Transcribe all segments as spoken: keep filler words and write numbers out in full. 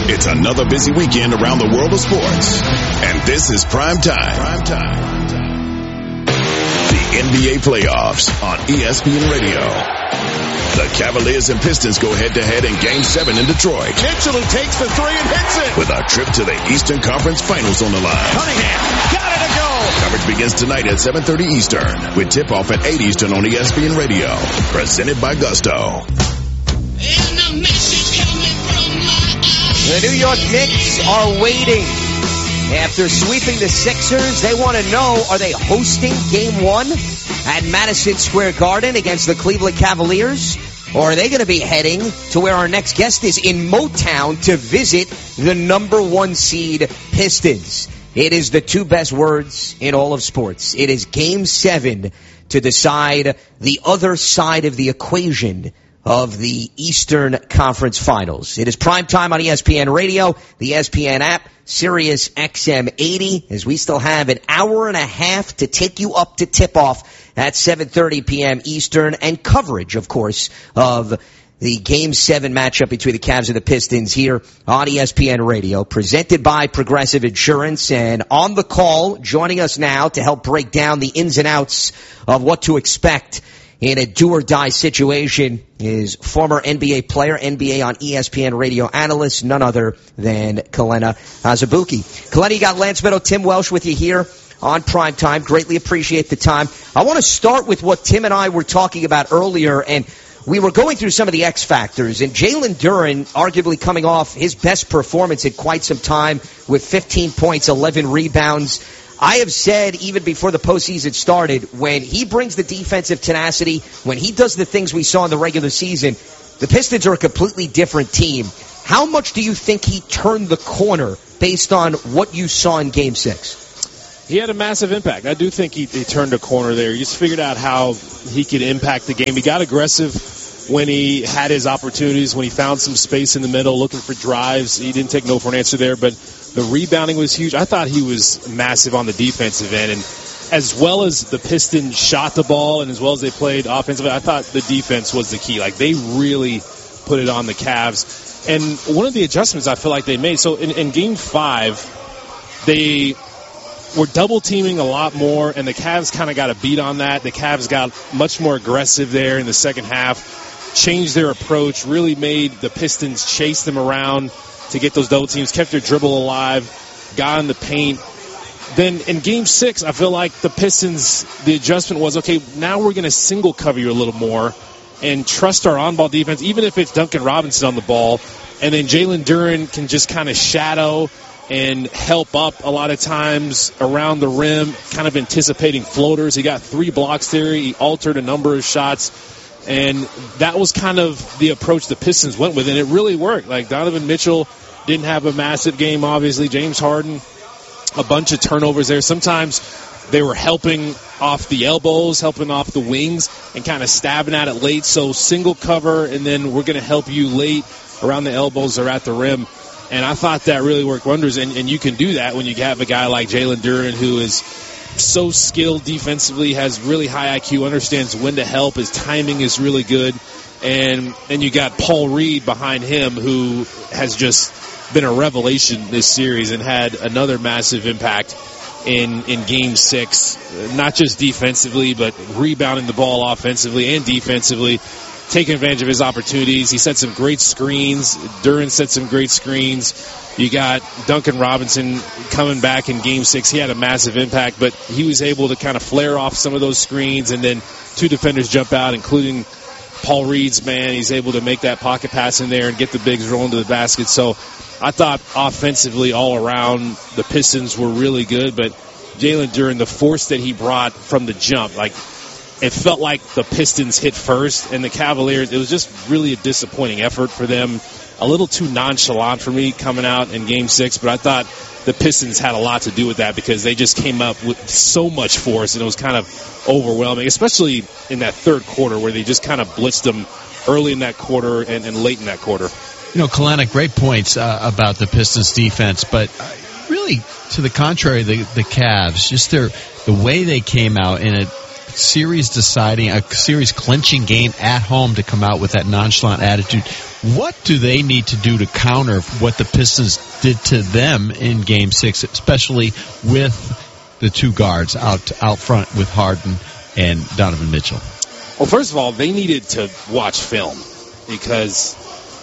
It's another busy weekend around the world of sports. And this is Prime Time. Prime Time. The N B A playoffs on E S P N Radio. The Cavaliers and Pistons go head-to-head in Game seven in Detroit. Mitchell who takes the three and hits it. With a trip to the Eastern Conference Finals on the line. Cunningham got it to go. Coverage begins tonight at seven thirty Eastern with tip-off at eight Eastern on E S P N Radio. Presented by Gusto. The New York Knicks are waiting. After sweeping the Sixers, they want to know, are they hosting Game one at Madison Square Garden against the Cleveland Cavaliers? Or are they going to be heading to where our next guest is in Motown to visit the number one seed Pistons? It is the two best words in all of sports. It is Game seven to decide the other side of the equation of the Eastern Conference Finals. It is prime time on E S P N Radio, the E S P N app, Sirius X M eighty, as we still have an hour and a half to take you up to tip-off at seven thirty p.m. Eastern, and coverage, of course, of the Game seven matchup between the Cavs and the Pistons here on E S P N Radio, presented by Progressive Insurance. And on the call, joining us now to help break down the ins and outs of what to expect in a do-or-die situation is former N B A player, N B A on E S P N radio analyst, none other than Kalena Azubuike. Kalena, you got Lance Meadow, Tim Welsh with you here on Prime Time. Greatly appreciate the time. I want to start with what Tim and I were talking about earlier, and we were going through some of the X factors, and Jalen Duren arguably coming off his best performance in quite some time with fifteen points, eleven rebounds. I have said even before the postseason started, when he brings the defensive tenacity, when he does the things we saw in the regular season, the Pistons are a completely different team. How much do you think he turned the corner based on what you saw in Game six? He had a massive impact. I do think he, he turned a corner there. He just figured out how he could impact the game. He got aggressive when he had his opportunities, when he found some space in the middle, looking for drives. He didn't take no for an answer there, but the rebounding was huge. I thought he was massive on the defensive end, and as well as the Pistons shot the ball and as well as they played offensively, I thought the defense was the key. Like, they really put it on the Cavs. And one of the adjustments I feel like they made, so in, in Game five, they were double-teaming a lot more, and the Cavs kind of got a beat on that. The Cavs got much more aggressive there in the second half, changed their approach, really made the Pistons chase them around to get those double teams, kept their dribble alive, got in the paint. Then in Game six, I feel like the Pistons, the adjustment was, okay, now we're going to single cover you a little more and trust our on-ball defense, even if it's Duncan Robinson on the ball. And then Jalen Duren can just kind of shadow and help up a lot of times around the rim, kind of anticipating floaters. He got three blocks there. He altered a number of shots. And that was kind of the approach the Pistons went with, and it really worked. Like, Donovan Mitchell didn't have a massive game, obviously. James Harden, a bunch of turnovers there. Sometimes they were helping off the elbows, helping off the wings, and kind of stabbing at it late. So single cover, and then we're going to help you late around the elbows or at the rim. And I thought that really worked wonders, and, and you can do that when you have a guy like Jalen Duren who is so skilled defensively, has really high I Q, understands when to help. His timing is really good. And and you got Paul Reed behind him, who has just been a revelation this series and had another massive impact in, in Game six, not just defensively, but rebounding the ball offensively and defensively, taking advantage of his opportunities. He set some great screens. Duren set some great screens. You got Duncan Robinson coming back in Game six. He had a massive impact, but he was able to kind of flare off some of those screens, and then two defenders jump out, including Paul Reed's man. He's able to make that pocket pass in there and get the bigs rolling to the basket. So I thought offensively all around the Pistons were really good, but Jalen Duren, the force that he brought from the jump, like, it felt like the Pistons hit first, and the Cavaliers, it was just really a disappointing effort for them. A little too nonchalant for me coming out in Game six, but I thought the Pistons had a lot to do with that because they just came up with so much force, and it was kind of overwhelming, especially in that third quarter where they just kind of blitzed them early in that quarter and, and late in that quarter. You know, Kalena, great points uh, about the Pistons defense, but really, to the contrary, the, the Cavs, just their the way they came out in a series deciding, a series clinching game at home to come out with that nonchalant attitude. What do they need to do to counter what the Pistons did to them in Game Six, especially with the two guards out out front with Harden and Donovan Mitchell? Well, first of all, they needed to watch film because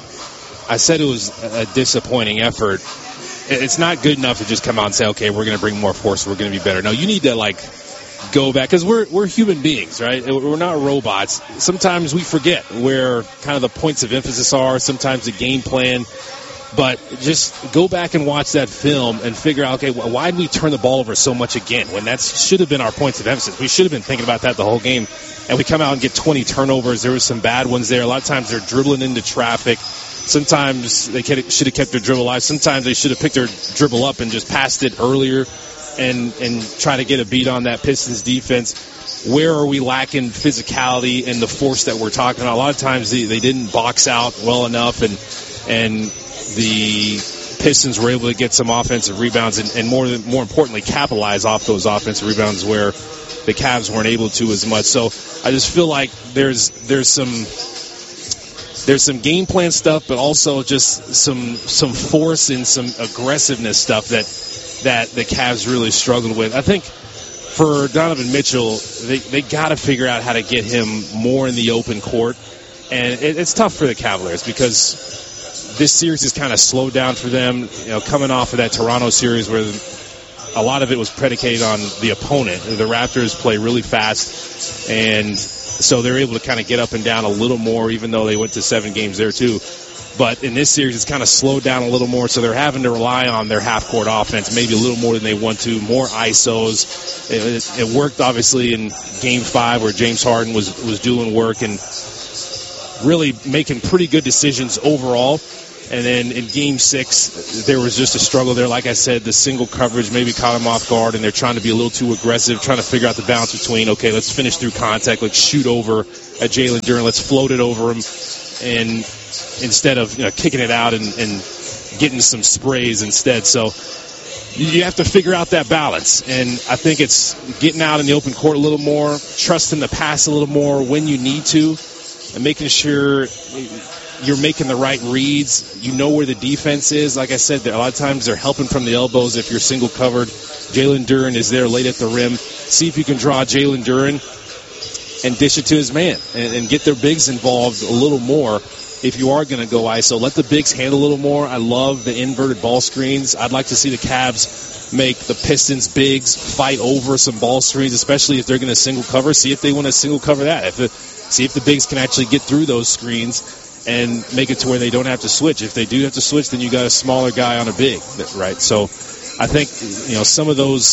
I said it was a disappointing effort. It's not good enough to just come out and say, okay, we're going to bring more force, we're going to be better. No, you need to, like, go back, because we're, we're human beings, right? We're not robots. Sometimes we forget where kind of the points of emphasis are, sometimes the game plan. But just go back and watch that film and figure out, okay, why did we turn the ball over so much again when that should have been our points of emphasis? We should have been thinking about that the whole game. And we come out and get twenty turnovers. There were some bad ones there. A lot of times they're dribbling into traffic. Sometimes they should have kept their dribble alive. Sometimes they should have picked their dribble up and just passed it earlier and, and try to get a beat on that Pistons defense. Where are we lacking physicality and the force that we're talking about? A lot of times they, they didn't box out well enough, and and the Pistons were able to get some offensive rebounds and, and more more importantly, capitalize off those offensive rebounds where the Cavs weren't able to as much. So I just feel like there's there's some there's some game plan stuff, but also just some some force and some aggressiveness stuff that that the Cavs really struggled with. I think for Donovan Mitchell, they they got to figure out how to get him more in the open court, and it, it's tough for the Cavaliers because this series is kind of slowed down for them, you know, coming off of that Toronto series where a lot of it was predicated on the opponent. The Raptors play really fast, and so they're able to kind of get up and down a little more, even though they went to seven games there too. But in this series, it's kind of slowed down a little more, so they're having to rely on their half-court offense, maybe a little more than they want to, more I S Os. It, it, it worked, obviously, in Game five where James Harden was, was doing work and really making pretty good decisions overall. And then in Game six, there was just a struggle there. Like I said, the single coverage maybe caught him off guard, and they're trying to be a little too aggressive, trying to figure out the balance between, okay, let's finish through contact, let's shoot over at Jalen Duren, let's float it over him, and instead of, you know, kicking it out and, and getting some sprays instead. So you have to figure out that balance. And I think it's getting out in the open court a little more, trusting the pass a little more when you need to, and making sure you're making the right reads. You know where the defense is. Like I said, a lot of times they're helping from the elbows if you're single covered. Jalen Duren is there late at the rim. See if you can draw Jalen Duren and dish it to his man and, and get their bigs involved a little more if you are going to go I S O. Let the bigs handle a little more. I love the inverted ball screens. I'd like to see the Cavs make the Pistons bigs fight over some ball screens, especially if they're going to single cover. See if they want to single cover that. If the, see if the bigs can actually get through those screens and make it to where they don't have to switch. If they do have to switch, then you got a smaller guy on a big, right? So I think, you know, some of those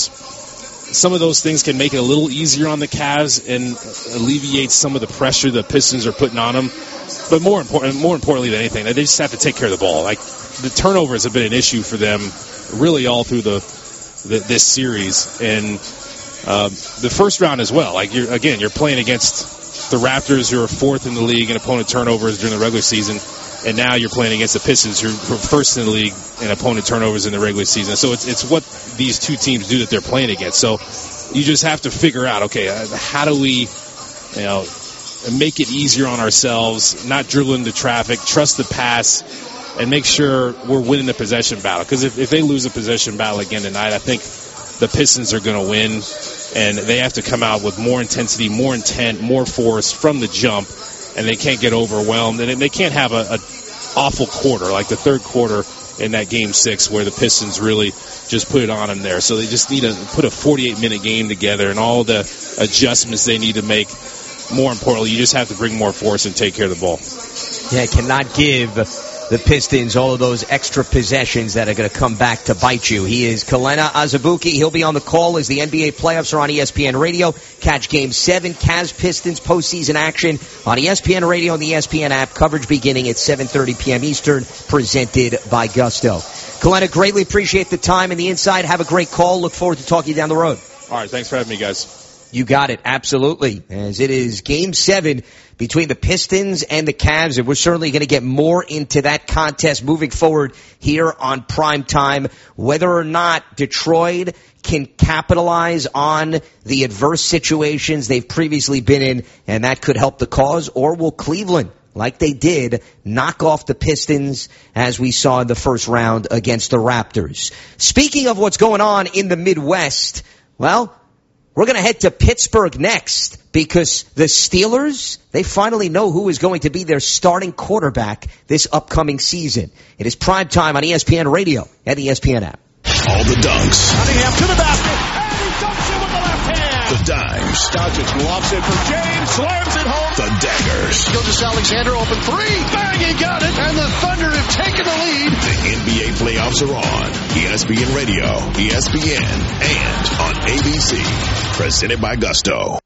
some of those things can make it a little easier on the Cavs and alleviate some of the pressure the Pistons are putting on them. But more important, more importantly than anything, they just have to take care of the ball. Like, the turnovers have been an issue for them really all through the, the this series and uh, the first round as well. Like, you're again, you're playing against the Raptors, who are fourth in the league in opponent turnovers during the regular season, and now you're playing against the Pistons, who are first in the league in opponent turnovers in the regular season. So it's it's what these two teams do that they're playing against. So you just have to figure out, okay, how do we, you know, make it easier on ourselves, not dribble into traffic, trust the pass, and make sure we're winning the possession battle. Because if, if they lose a possession battle again tonight, I think the Pistons are going to win. And they have to come out with more intensity, more intent, more force from the jump, and they can't get overwhelmed. And they can't have a, a awful quarter like the third quarter in that Game six where the Pistons really just put it on them there. So they just need to put a forty-eight minute game together and all the adjustments they need to make. More importantly, you just have to bring more force and take care of the ball. Yeah, cannot give the Pistons all of those extra possessions that are going to come back to bite you. He is Kelenna Azubuike. He'll be on the call as the N B A playoffs are on E S P N Radio. Catch Game seven, Cavs-Pistons postseason action on E S P N Radio and the E S P N app. Coverage beginning at seven thirty p.m. Eastern, presented by Gusto. Kelenna, greatly appreciate the time and the insight. Have a great call. Look forward to talking to you down the road. All right, thanks for having me, guys. You got it. Absolutely. As it is game seven between the Pistons and the Cavs, and we're certainly going to get more into that contest moving forward here on Prime Time. Whether or not Detroit can capitalize on the adverse situations they've previously been in, and that could help the cause, or will Cleveland, like they did, knock off the Pistons as we saw in the first round against the Raptors. Speaking of what's going on in the Midwest, well, we're going to head to Pittsburgh next because the Steelers, they finally know who is going to be their starting quarterback this upcoming season. It is Prime Time on E S P N Radio and the E S P N app. All the dunks. Cunningham to the basket, and he dunks it with the left hand. The dimes. Doncic lobs it for James, slams it home. The daggers. Gilgeous-Alexander open three, bang, he got it, and the Thunder have taken the lead. The N B A playoffs are on E S P N Radio, E S P N, and on A B C. Presented by Gusto.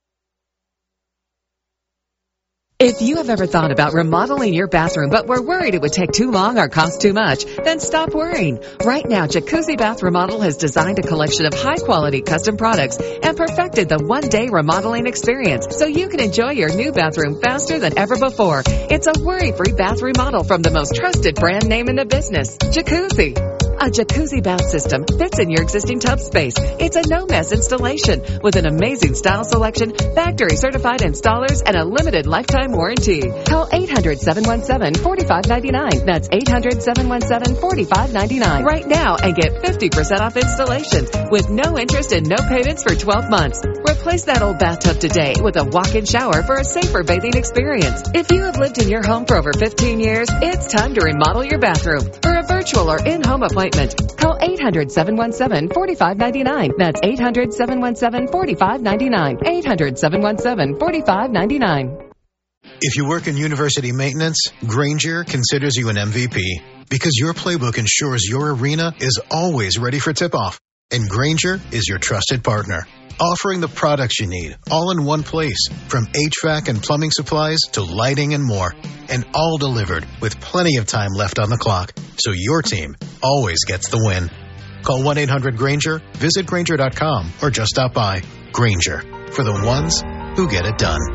If you have ever thought about remodeling your bathroom but were worried it would take too long or cost too much, then stop worrying. Right now, Jacuzzi Bath Remodel has designed a collection of high-quality custom products and perfected the one-day remodeling experience so you can enjoy your new bathroom faster than ever before. It's a worry-free bath remodel from the most trusted brand name in the business, Jacuzzi. A jacuzzi bath system fits in your existing tub space. It's a no-mess installation with an amazing style selection, factory-certified installers, and a limited lifetime warranty. Call eight hundred, seven one seven, four five nine nine. That's eight hundred, seven one seven, four five nine nine. Right now and get fifty percent off installations with no interest and no payments for twelve months. Replace that old bathtub today with a walk-in shower for a safer bathing experience. If you have lived in your home for over fifteen years, it's time to remodel your bathroom. For a virtual or in-home appointment, call eight hundred, seven one seven, four five nine nine. That's eight hundred, seven one seven, four five nine nine. eight hundred, seven one seven, four five nine nine. If you work in university maintenance, Grainger considers you an M V P because your playbook ensures your arena is always ready for tip-off. And Grainger is your trusted partner, offering the products you need all in one place, from H V A C and plumbing supplies to lighting and more, and all delivered with plenty of time left on the clock, so your team always gets the win. Call one eight hundred Grainger, visit Grainger dot com, or just stop by. Grainger, for the ones who get it done.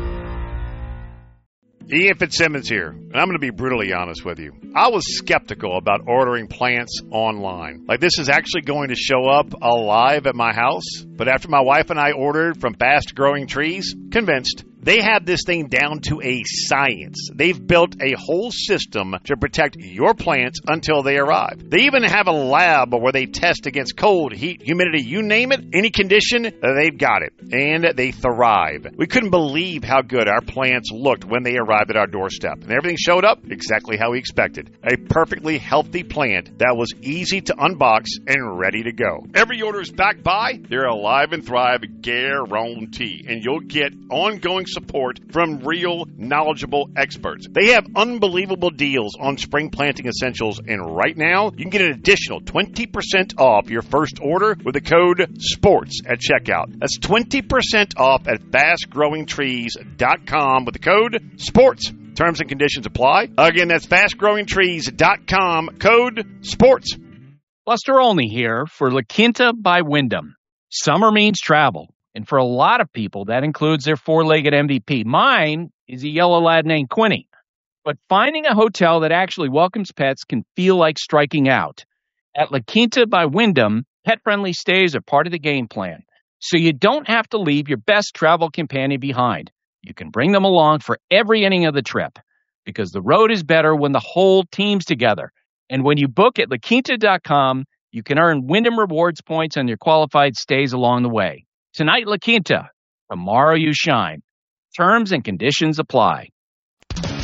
Ian Fitzsimmons here, and I'm going to be brutally honest with you. I was skeptical about ordering plants online. Like, this is actually going to show up alive at my house. But after my wife and I ordered from Fast Growing Trees, convinced. They have this thing down to a science. They've built a whole system to protect your plants until they arrive. They even have a lab where they test against cold, heat, humidity, you name it, any condition, they've got it. And they thrive. We couldn't believe how good our plants looked when they arrived at our doorstep. And everything showed up exactly how we expected. A perfectly healthy plant that was easy to unbox and ready to go. Every order is backed by their Alive and Thrive guarantee. And you'll get ongoing support from real, knowledgeable experts. They have unbelievable deals on spring planting essentials, and right now, you can get an additional twenty percent off your first order with the code SPORTS at checkout. That's twenty percent off at fast growing trees dot com with the code SPORTS. Terms and conditions apply. Again, that's fast growing trees dot com, code SPORTS. Buster Olney here for La Quinta by Wyndham. Summer means travel. And for a lot of people, that includes their four-legged M V P. Mine is a yellow lad named Quinny. But finding a hotel that actually welcomes pets can feel like striking out. At La Quinta by Wyndham, pet-friendly stays are part of the game plan. So you don't have to leave your best travel companion behind. You can bring them along for every inning of the trip. Because the road is better when the whole team's together. And when you book at La Quinta dot com, you can earn Wyndham Rewards points on your qualified stays along the way. Tonight, La Quinta. Tomorrow, you shine. Terms and conditions apply.